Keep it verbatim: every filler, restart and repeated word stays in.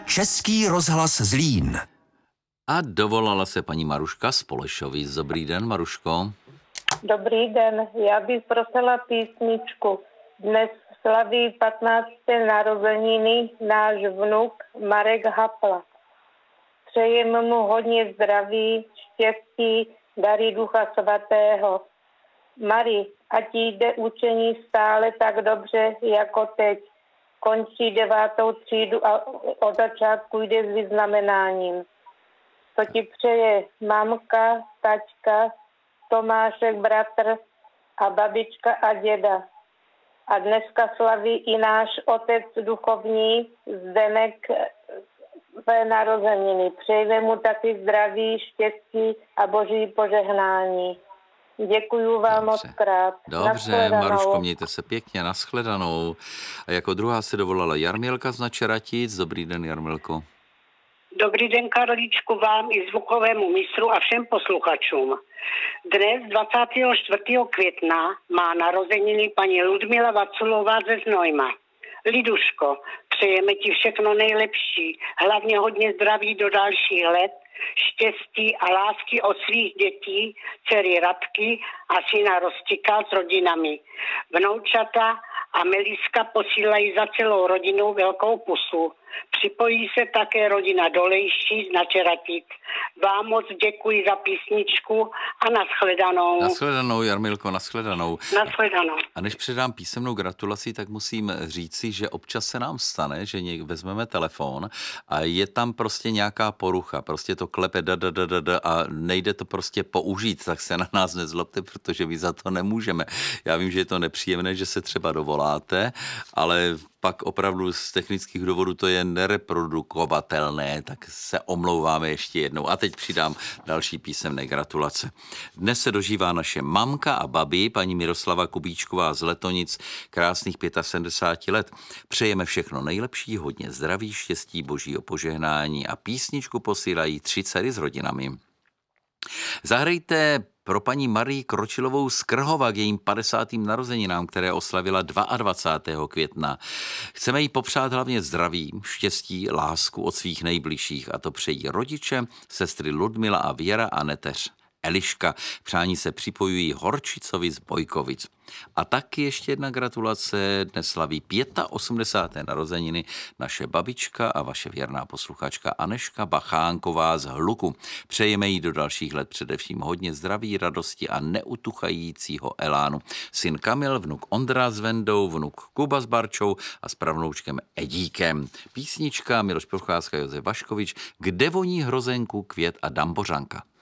Český rozhlas Zlín. A dovolala se paní Maruška z Polešovic. Dobrý den, Maruško. Dobrý den, já bych prosila písničku. Dnes slaví patnácté narozeniny náš vnuk Marek Hapla. Přejeme mu hodně zdraví, štěstí, dary Ducha Svatého. Mari, ať jde učení stále tak dobře jako teď. Končí devátou třídu a od začátku jde s vyznamenáním. To ti přeje mamka, tačka, Tomášek, bratr a babička a děda. A dneska slaví i náš otec duchovní Zdenek své narozeniny. Přejeme mu taky zdraví, štěstí a boží požehnání. Děkuju vám moc krát. Dobře, Maruško, mějte se pěkně, nashledanou. A jako druhá se dovolala Jarmilka z Načeratic. Dobrý den, Jarmilko. Dobrý den, Karolíčku, vám i zvukovému mistru a všem posluchačům. Dnes dvacátého čtvrtého května má narozeniny paní Ludmila Vaculová ze Znojma. Liduško, přejeme ti všechno nejlepší, hlavně hodně zdraví do dalších let, štěstí a lásky od svých dětí, dcery Radky a syna Rostika s rodinami. Vnoučata a Meliska posílají za celou rodinu velkou pusu. Připojí se také rodina Dolejší z Načeratic. Vám moc děkuji za písničku a nashledanou. Nashledanou, Jarmilko, nashledanou. Nashledanou. A než předám písemnou gratulaci, tak musím říci, že občas se nám stane, že něk vezmeme telefon a je tam prostě nějaká porucha, prostě to klepe da, da, da, da, da a nejde to prostě použít, tak se na nás nezlobte, protože my za to nemůžeme. Já vím, že je to nepříjemné, že se třeba dovoláte, ale pak opravdu z technických důvodů to je nereprodukovatelné, tak se omlouváme ještě jednou. A teď přidám další písemné gratulace. Dnes se dožívá naše mamka a babi, paní Miroslava Kubíčková z Letonic, krásných sedmdesát pět let. Přejeme všechno nejlepší, hodně zdraví, štěstí, božího požehnání a písničku posílají tři dcery s rodinami. Zahrajte pro paní Marii Kročilovou z Krhova k jejím padesátým narozeninám, které oslavila dvacátého druhého května. Chceme jí popřát hlavně zdraví, štěstí, lásku od svých nejbližších, a to přejí rodiče, sestry Ludmila a Věra a neteř Eliška. Přání se připojují Horčicovi z Bojkovic. A taky ještě jedna gratulace. Dnes slaví osmdesát pět narozeniny naše babička a vaše věrná posluchačka Aneška Bachánková z Hluku. Přejeme jí do dalších let především hodně zdraví, radosti a neutuchajícího elánu. Syn Kamil, vnuk Ondra s Vendou, vnuk Kuba s Barčou a s pravnoučkem Edíkem. Písnička Miloš Procházka, Josef Vaškovič, Kde voní hrozenku, květ a dambořanka.